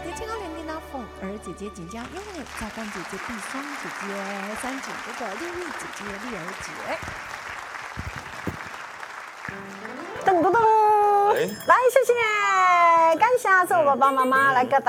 姐健康连连呢，凤儿姐姐即将拥有赵光姐姐、碧双姐姐、三井哥哥、丽丽姐姐、丽儿姐。噔噔噔，来谢谢，感谢所有爸爸妈妈来个大。